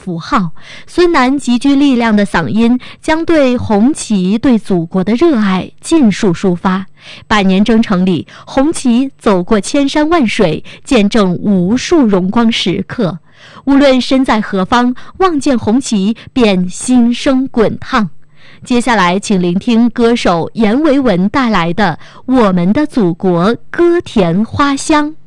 符号，孙楠极具力量的嗓音将对红旗、对祖国的热爱尽数抒发。百年征程里，红旗走过千山万水，见证无数荣光时刻。无论身在何方，望见红旗便心生滚烫。接下来，请聆听歌手阎维文带来的《我们的祖国，歌田花香》。